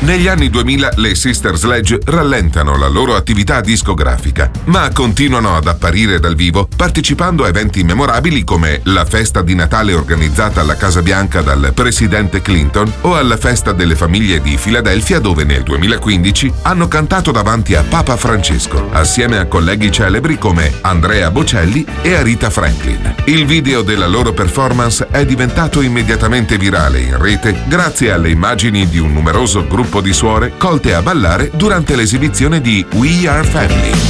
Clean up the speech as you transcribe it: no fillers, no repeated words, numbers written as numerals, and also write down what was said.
Negli anni 2000 le Sister Sledge rallentano la loro attività discografica, ma continuano ad apparire dal vivo partecipando a eventi memorabili come la festa di Natale organizzata alla Casa Bianca dal presidente Clinton o alla festa delle famiglie di Filadelfia, dove nel 2015 hanno cantato davanti a Papa Francesco, assieme a colleghi celebri come Andrea Bocelli e Aretha Franklin. Il video della loro performance è diventato immediatamente virale in rete grazie alle immagini di un numeroso gruppo di suore colte a ballare durante l'esibizione di We Are Family.